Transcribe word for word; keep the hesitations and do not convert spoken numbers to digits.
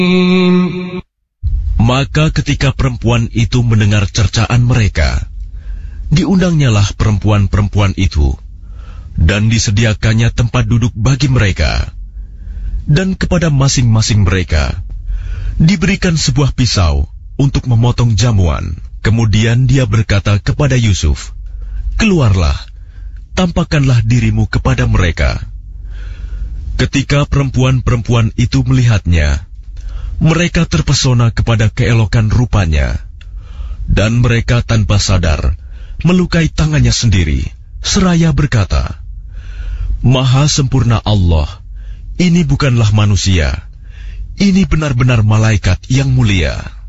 Maka ketika perempuan itu mendengar cercaan mereka, diundangnyalah perempuan-perempuan itu, dan disediakannya tempat duduk bagi mereka. Dan kepada masing-masing mereka diberikan sebuah pisau untuk memotong jamuan. Kemudian dia berkata kepada Yusuf, "Keluarlah, tampakkanlah dirimu kepada mereka." Ketika perempuan-perempuan itu melihatnya, mereka terpesona kepada keelokan rupanya, dan mereka tanpa sadar melukai tangannya sendiri, seraya berkata, "Maha sempurna Allah, ini bukanlah manusia, ini benar-benar malaikat yang mulia."